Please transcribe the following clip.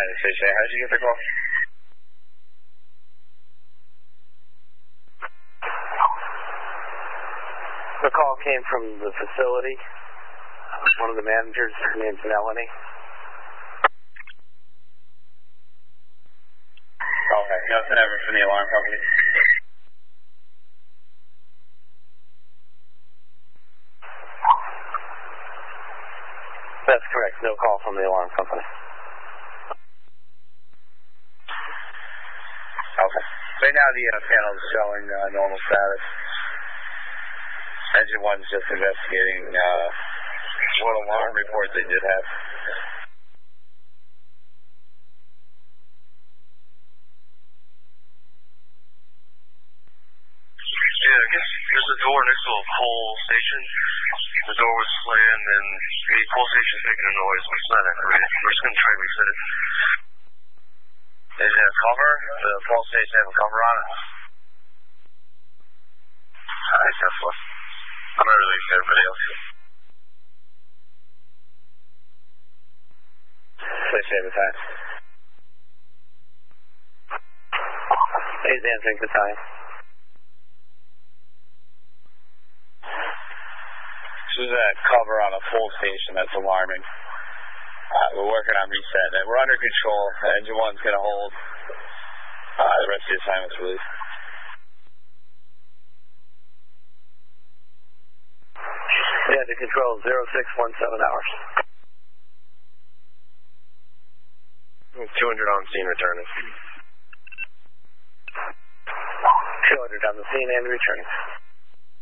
Station. How did you get the call? The call came from the facility. One of the managers, her name's Melanie. Okay, nothing ever from the alarm company. That's correct. No call from the alarm company. Okay. Right now the panel is showing normal status. Engine 1's just investigating what alarm report they did have. Yeah, I guess there's a door next to a pole station. The door was slammed and the pole station's making a noise, but it's not activated. We're just going to try to reset it. Is it a cover? The pole station have a cover on it? Alright, that's what. I'm not really sure everybody else. Please save the time. He's answering the time. This is a cover on a full station that's alarming. We're working on resetting it. We're under control. Engine 1's going to hold. The rest of the assignment's released. Yeah, the control 0617 hours. 200 on scene returning. 200 on the scene and returning.